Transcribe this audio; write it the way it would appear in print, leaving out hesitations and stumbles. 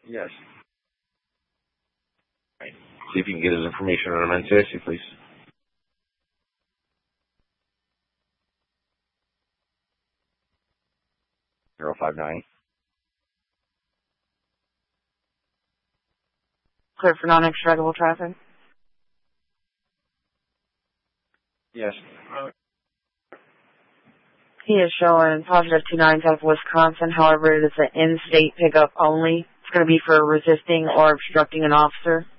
Yes. Right. See if you can get his information on an NCIC, please. Zero 059. Clear for non-extractable traffic? Yes. He is showing positive 29 out of Wisconsin. However, it is an in-state pickup only. It's going to be for resisting or obstructing an officer.